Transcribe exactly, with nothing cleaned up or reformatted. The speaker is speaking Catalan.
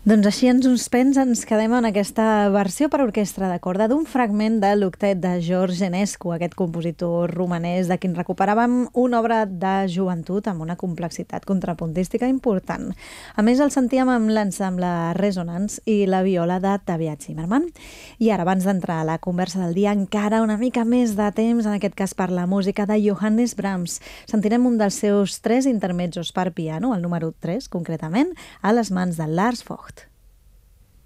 Doncs així ens uns pens ens quedem en aquesta versió per orquestra de corda d'un fragment de l'octet de George Enescu, aquest compositor romanès de qui recuperàvem una obra de joventut amb una complexitat contrapuntística important. A més, el sentíem amb l'ensemble Resonance i la viola de Taviat Zimmerman. I ara, abans d'entrar a la conversa del dia, encara una mica més de temps, en aquest cas per la música de Johannes Brahms. Sentirem un dels seus tres intermezzos per piano, el número tres concretament, a les mans de Lars Vogt.